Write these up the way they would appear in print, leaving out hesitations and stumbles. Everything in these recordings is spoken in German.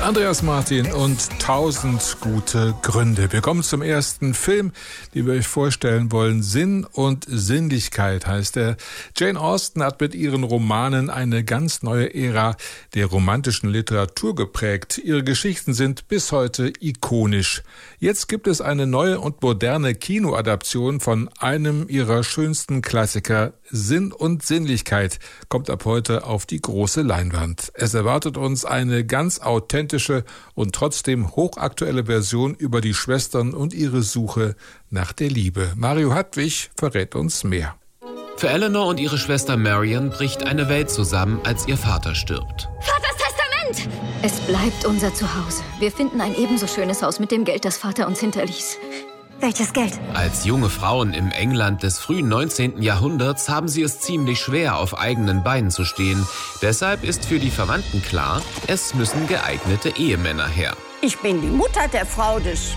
Andreas Martin und 1000 gute Gründe. Wir kommen zum ersten Film, den wir euch vorstellen wollen. Sinn und Sinnlichkeit heißt er. Jane Austen hat mit ihren Romanen eine ganz neue Ära der romantischen Literatur geprägt. Ihre Geschichten sind bis heute ikonisch. Jetzt gibt es eine neue und moderne Kinoadaption von einem ihrer schönsten Klassiker. Sinn und Sinnlichkeit kommt ab heute auf die große Leinwand. Es erwartet uns eine ganz authentische und trotzdem hochaktuelle Version über die Schwestern und ihre Suche nach der Liebe. Mario Hartwig verrät uns mehr. Für Eleanor und ihre Schwester Marion bricht eine Welt zusammen, als ihr Vater stirbt. Vaters Testament! Es bleibt unser Zuhause. Wir finden ein ebenso schönes Haus mit dem Geld, das Vater uns hinterließ. Welches Geld? Als junge Frauen im England des frühen 19. Jahrhunderts haben sie es ziemlich schwer, auf eigenen Beinen zu stehen. Deshalb ist für die Verwandten klar, es müssen geeignete Ehemänner her. Ich bin die Mutter der Frau des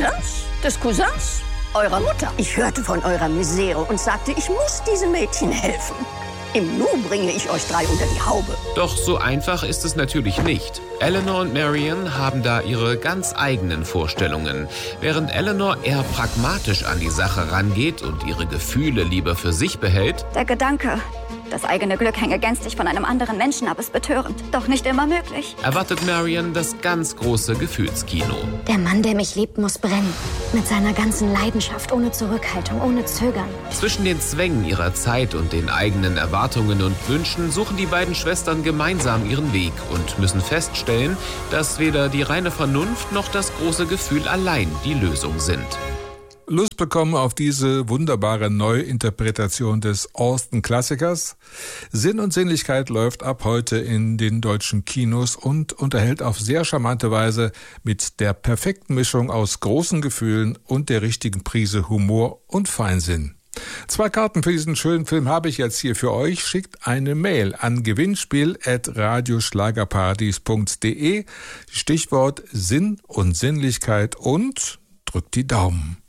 Cousins eurer Mutter. Ich hörte von eurer Misere und sagte, ich muss diesem Mädchen helfen. Im Nu bringe ich euch 3 unter die Haube. Doch so einfach ist es natürlich nicht. Eleanor und Marion haben da ihre ganz eigenen Vorstellungen. Während Eleanor eher pragmatisch an die Sache rangeht und ihre Gefühle lieber für sich behält, der Gedanke, das eigene Glück hänge gänzlich von einem anderen Menschen ab, ist betörend. Doch nicht immer möglich. erwartet Marion das ganz große Gefühlskino. Der Mann, der mich liebt, muss brennen. Mit seiner ganzen Leidenschaft, ohne Zurückhaltung, ohne Zögern. Zwischen den Zwängen ihrer Zeit und den eigenen Erwartungen und Wünschen suchen die beiden Schwestern gemeinsam ihren Weg und müssen feststellen, dass weder die reine Vernunft noch das große Gefühl allein die Lösung sind. Lust bekommen auf diese wunderbare Neuinterpretation des Austen-Klassikers? Sinn und Sinnlichkeit läuft ab heute in den deutschen Kinos und unterhält auf sehr charmante Weise mit der perfekten Mischung aus großen Gefühlen und der richtigen Prise Humor und Feinsinn. 2 Karten für diesen schönen Film habe ich jetzt hier für euch. Schickt eine Mail an gewinnspiel@radioschlagerparadies.de. Stichwort Sinn und Sinnlichkeit und drückt die Daumen.